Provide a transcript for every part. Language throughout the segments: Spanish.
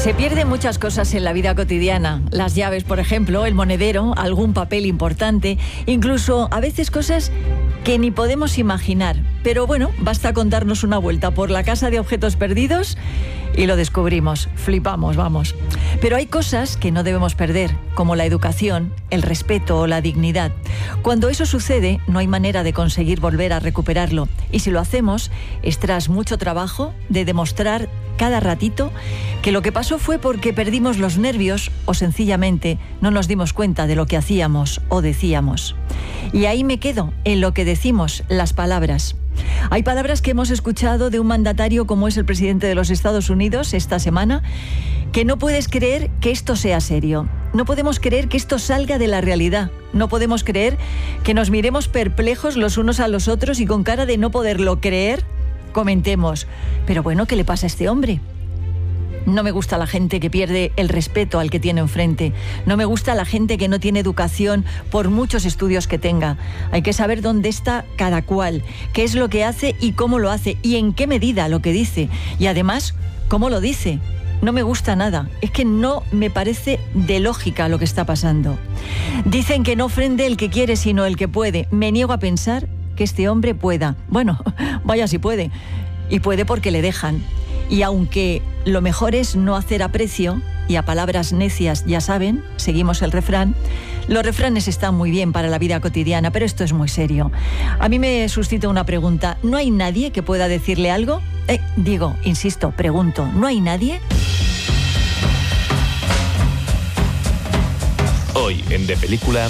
Se pierden muchas cosas en la vida cotidiana. Las llaves, por ejemplo, el monedero, algún papel importante, incluso a veces cosas que ni podemos imaginar. Pero bueno, basta con darnos una vuelta por la casa de objetos perdidos y lo descubrimos. Flipamos, vamos. Pero hay cosas que no debemos perder, como la educación, el respeto o la dignidad. Cuando eso sucede, no hay manera de conseguir volver a recuperarlo. Y si lo hacemos, es tras mucho trabajo de demostrar cada ratito que lo que pasó fue porque perdimos los nervios o sencillamente no nos dimos cuenta de lo que hacíamos o decíamos. Y ahí me quedo, en lo que decimos, las palabras. Hay palabras que hemos escuchado de un mandatario como es el presidente de los Estados Unidos esta semana, que no puedes creer que esto sea serio. No podemos creer que esto salga de la realidad. No podemos creer que nos miremos perplejos los unos a los otros y con cara de no poderlo creer, comentemos, pero bueno, ¿qué le pasa a este hombre? No me gusta la gente que pierde el respeto al que tiene enfrente. No me gusta la gente que no tiene educación por muchos estudios que tenga. Hay que saber dónde está cada cual, qué es lo que hace y cómo lo hace y en qué medida lo que dice. Y además, cómo lo dice. No me gusta nada. Es que no me parece de lógica lo que está pasando. Dicen que no ofende el que quiere, sino el que puede. Me niego a pensar que este hombre pueda. Bueno, vaya si puede. Y puede porque le dejan. Y aunque lo mejor es no hacer aprecio, y a palabras necias ya saben, seguimos el refrán, los refranes están muy bien para la vida cotidiana, pero esto es muy serio. A mí me suscita una pregunta. ¿No hay nadie que pueda decirle algo? Insisto, pregunto, ¿no hay nadie? Hoy en De Película...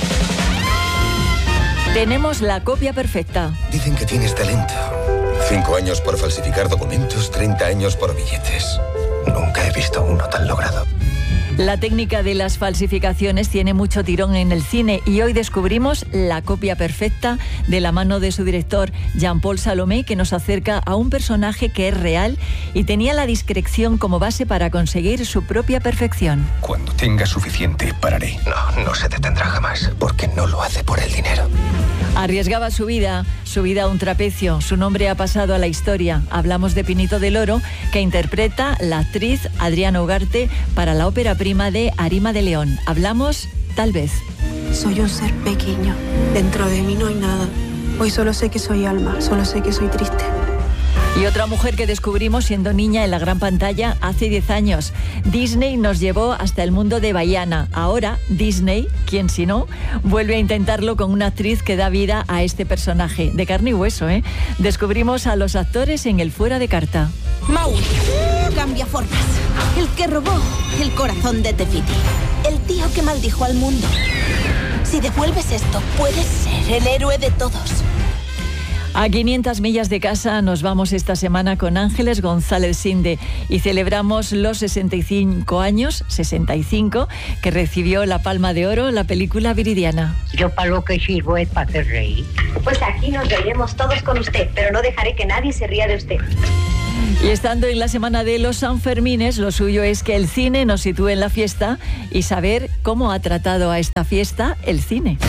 Tenemos la copia perfecta. Dicen que tienes talento. 5 años por falsificar documentos, 30 años por billetes. Nunca he visto uno tan logrado. La técnica de las falsificaciones tiene mucho tirón en el cine y hoy descubrimos la copia perfecta de la mano de su director Jean-Paul Salomé, que nos acerca a un personaje que es real y tenía la discreción como base para conseguir su propia perfección. Cuando tenga suficiente, pararé. No se detendrá jamás, porque no lo hace por el dinero. Arriesgaba su vida a un trapecio. Su nombre ha pasado a la historia. Hablamos de Pinito del Oro, que interpreta la actriz Adriana Ugarte para la ópera prima de Arima de León. Hablamos, Tal vez. Soy un ser pequeño. Dentro de mí no hay nada. Hoy solo sé que soy alma, solo sé que soy triste. Y otra mujer que descubrimos siendo niña en la gran pantalla hace 10 años. Disney nos llevó hasta el mundo de Baiana. Ahora, Disney, quién si no, vuelve a intentarlo con una actriz que da vida a este personaje. De carne y hueso, ¿eh? Descubrimos a los actores en el Fuera de Carta. Maui, cambia formas. El que robó el corazón de Tefiti. El tío que maldijo al mundo. Si devuelves esto, puedes ser el héroe de todos. A 500 millas de casa nos vamos esta semana con Ángeles González Sinde y celebramos los 65 años, que recibió la Palma de Oro la película Viridiana. Yo para lo que sirvo es para hacer reír. Pues aquí nos reiremos todos con usted, pero no dejaré que nadie se ría de usted. Y estando en la semana de los Sanfermines, lo suyo es que el cine nos sitúe en la fiesta y saber cómo ha tratado a esta fiesta el cine.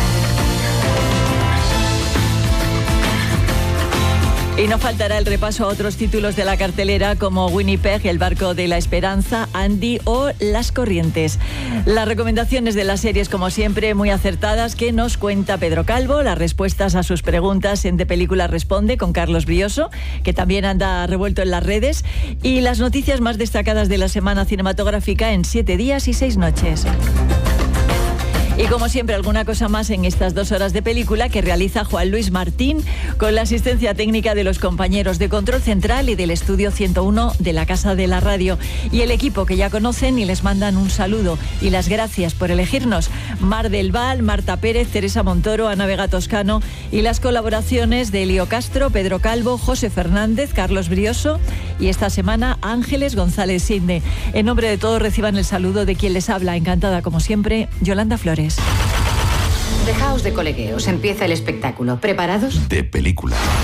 Y no faltará el repaso a otros títulos de la cartelera como Winnipeg, El barco de la esperanza, Andy o Las corrientes. Las recomendaciones de las series, como siempre, muy acertadas, que nos cuenta Pedro Calvo. Las respuestas a sus preguntas en De Película Responde con Carlos Brioso, que también anda revuelto en las redes. Y las noticias más destacadas de la semana cinematográfica en 7 días y 6 noches. Y como siempre, alguna cosa más en estas 2 horas de película que realiza Juan Luis Martín con la asistencia técnica de los compañeros de Control Central y del Estudio 101 de la Casa de la Radio. Y el equipo que ya conocen y les mandan un saludo y las gracias por elegirnos. Mar del Val, Marta Pérez, Teresa Montoro, Ana Vega Toscano y las colaboraciones de Elio Castro, Pedro Calvo, José Fernández, Carlos Brioso y esta semana Ángeles González Sinde. En nombre de todos reciban el saludo de quien les habla, encantada como siempre, Yolanda Flores. Dejaos de colegueos, empieza el espectáculo. ¿Preparados? De Película.